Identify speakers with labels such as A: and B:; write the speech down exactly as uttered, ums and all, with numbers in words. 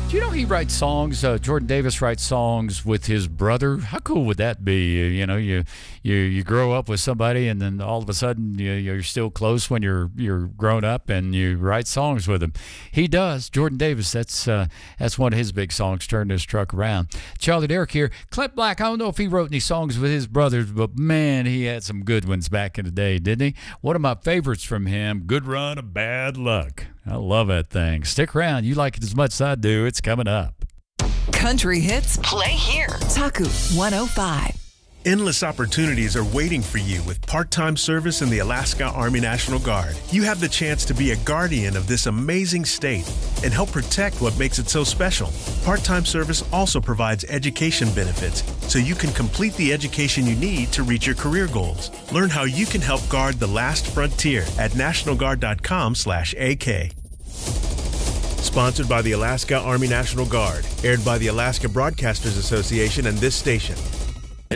A: Do you know he writes songs? Uh, Jordan Davis writes songs with his brother. How cool would that be? You know, you you you grow up with somebody, and then all of a sudden you, you're still close when you're you're grown up, and you write songs with him. He does. Jordan Davis. That's uh, that's one of his big songs. Turn This Truck Around. Charlie Derrick here. Clint Black. I don't know if he wrote any songs with his brothers, but man, he had some good ones back in the day, didn't he? One of my favorites from him. Good Run of Bad Luck. I love that thing. Stick around. You like it as much as I do. It's coming up.
B: Country hits, play here. Taku one oh five.
C: Endless opportunities are waiting for you with part-time service in the Alaska Army National Guard. You have the chance to be a guardian of this amazing state and help protect what makes it so special. Part-time service also provides education benefits, so you can complete the education you need to reach your career goals. Learn how you can help guard the last frontier at national guard dot com slash A K. Sponsored by the Alaska Army National Guard. Aired by the Alaska Broadcasters Association and this station.